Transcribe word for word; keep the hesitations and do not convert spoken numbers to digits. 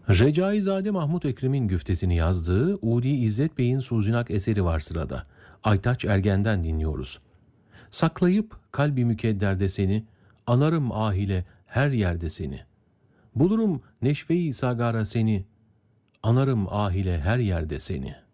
Recaizade Mahmut Ekrem'in güftesini yazdığı Udi İzzet Bey'in Suzinak eseri var sırada. Aytaç Ergen'den dinliyoruz. Saklayıp kalbi mükedderde seni, anarım ah ile her yerde seni. Bulurum neşve-i sagara seni, anarım ah ile her yerde seni.''